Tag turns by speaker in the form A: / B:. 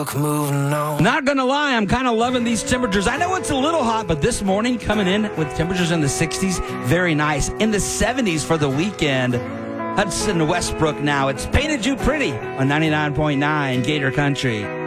A: Westbrook moving on.
B: Not going to lie, I'm kind of loving these temperatures. I know it's a little hot, but this morning coming in with temperatures in the 60s, very nice. In the 70s for the weekend. Hudson Westbrook now. It's Painted You Pretty on 99.9 Gator Country.